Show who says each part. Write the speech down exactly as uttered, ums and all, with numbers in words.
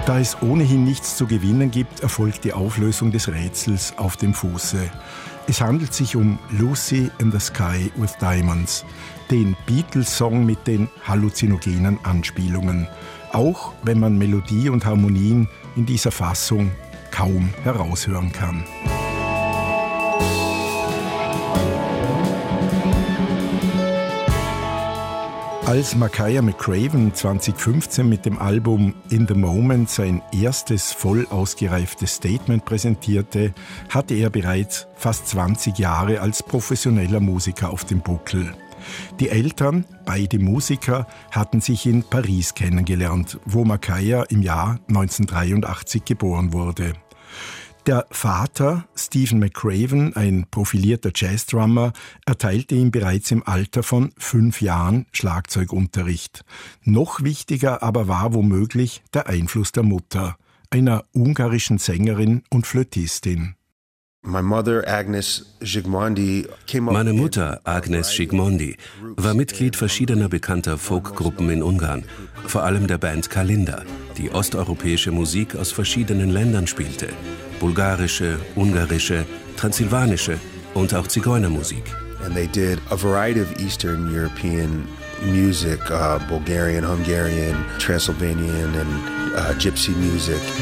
Speaker 1: Da es ohnehin nichts zu gewinnen gibt, erfolgt die Auflösung des Rätsels auf dem Fuße. Es handelt sich um Lucy in the Sky with Diamonds, den Beatles-Song mit den halluzinogenen Anspielungen, auch wenn man Melodie und Harmonien in dieser Fassung kaum heraushören kann. Als Makaya McCraven zwanzig fünfzehn mit dem Album In the Moment sein erstes voll ausgereiftes Statement präsentierte, hatte er bereits fast zwanzig Jahre als professioneller Musiker auf dem Buckel. Die Eltern, beide Musiker, hatten sich in Paris kennengelernt, wo Makaya im Jahr neunzehnhundertdreiundachtzig geboren wurde. Der Vater, Stephen McCraven, ein profilierter Jazzdrummer, erteilte ihm bereits im Alter von fünf Jahren Schlagzeugunterricht. Noch wichtiger aber war womöglich der Einfluss der Mutter, einer ungarischen Sängerin und Flötistin.
Speaker 2: Meine Mutter, Agnes Zsigmondy, war Mitglied verschiedener bekannter Folkgruppen in Ungarn, vor allem der Band Kalinda, die osteuropäische Musik aus verschiedenen Ländern spielte. Bulgarische, ungarische, transsilvanische und auch Zigeunermusik.
Speaker 3: And they did a variety of Eastern European music, uh, Bulgarian, Hungarian, Transylvanian and uh, Gypsy music.